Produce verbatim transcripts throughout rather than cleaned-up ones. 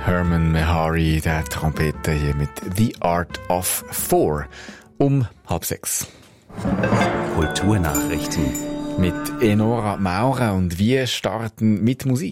Herman Mehari, der Trompeter hier mit The Art of Four. Um halb sechs. Kulturnachrichten. Mit Enora Maurer und wir starten mit Musik.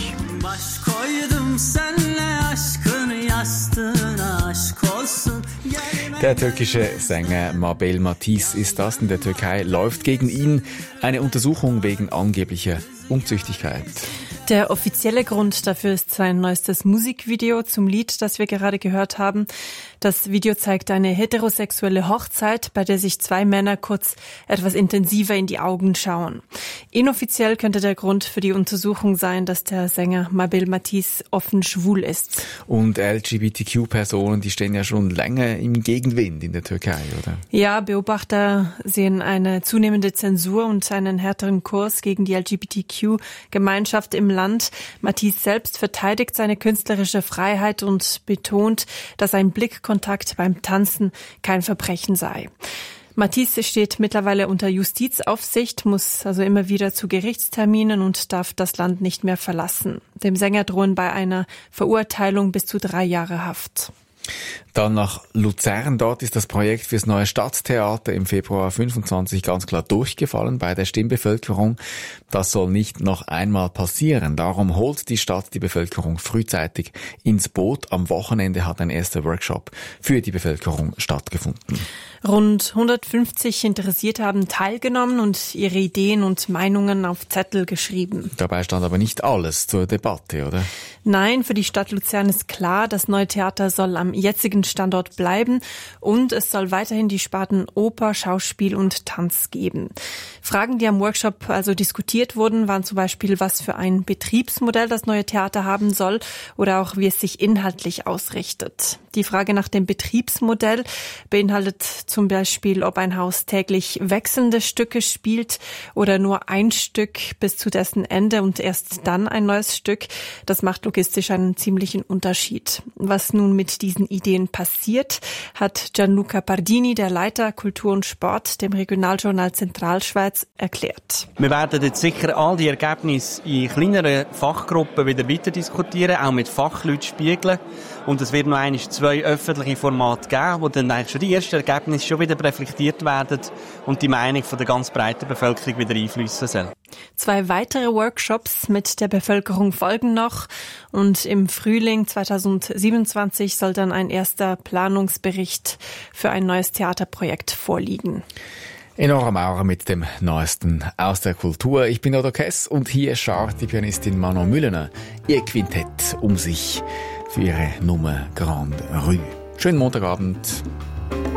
Der türkische Sänger Mabel Matiz ist das. In der Türkei läuft gegen ihn eine Untersuchung wegen angeblicher Unzüchtigkeit. Der offizielle Grund dafür ist sein neuestes Musikvideo zum Lied, das wir gerade gehört haben. Das Video zeigt eine heterosexuelle Hochzeit, bei der sich zwei Männer kurz etwas intensiver in die Augen schauen. Inoffiziell könnte der Grund für die Untersuchung sein, dass der Sänger Mabel Matiz offen schwul ist. Und L G B T Q-Personen, die stehen ja schon länger im Gegenwind in der Türkei, oder? Ja, Beobachter sehen eine zunehmende Zensur und einen härteren Kurs gegen die L G B T Q-Gemeinschaft im Land. Matiz selbst verteidigt seine künstlerische Freiheit und betont, dass ein Blickkontakt beim Tanzen kein Verbrechen sei. Matiz steht mittlerweile unter Justizaufsicht, muss also immer wieder zu Gerichtsterminen und darf das Land nicht mehr verlassen. Dem Sänger drohen bei einer Verurteilung bis zu drei Jahre Haft. Dann nach Luzern. Dort ist das Projekt fürs neue Stadttheater im Februar fünfundzwanzig ganz klar durchgefallen bei der Stimmbevölkerung. Das soll nicht noch einmal passieren. Darum holt die Stadt die Bevölkerung frühzeitig ins Boot. Am Wochenende hat ein erster Workshop für die Bevölkerung stattgefunden. Rund hundertfünfzig Interessierte haben teilgenommen und ihre Ideen und Meinungen auf Zettel geschrieben. Dabei stand aber nicht alles zur Debatte, oder? Nein, für die Stadt Luzern ist klar, das neue Theater soll am jetzigen Standort bleiben und es soll weiterhin die Sparten Oper, Schauspiel und Tanz geben. Fragen, die am Workshop also diskutiert wurden, waren zum Beispiel, was für ein Betriebsmodell das neue Theater haben soll oder auch, wie es sich inhaltlich ausrichtet. Die Frage nach dem Betriebsmodell beinhaltet zum Beispiel, ob ein Haus täglich wechselnde Stücke spielt oder nur ein Stück bis zu dessen Ende und erst dann ein neues Stück. Das macht logistisch einen ziemlichen Unterschied. Was nun mit diesen Ideen passiert, hat Gianluca Pardini, der Leiter Kultur und Sport, dem Regionaljournal Zentralschweiz erklärt. Wir werden jetzt sicher all die Ergebnisse in kleineren Fachgruppen wieder weiter diskutieren, auch mit Fachleuten spiegeln. Und es wird noch einmal zwei öffentliche Formate geben, wo dann eigentlich schon die ersten Ergebnisse schon wieder reflektiert werden und die Meinung von der ganz breiten Bevölkerung wieder einfließen soll. Zwei weitere Workshops mit der Bevölkerung folgen noch und im Frühling zweitausendsiebenundzwanzig soll dann ein erster Planungsbericht für ein neues Theaterprojekt vorliegen. Enora Maurer mit dem Neuesten aus der Kultur. Ich bin Odo Kess und hier schart die Pianistin Manon Müllener ihr Quintett um sich für ihre Nummer Grande Rue. Schönen Montagabend.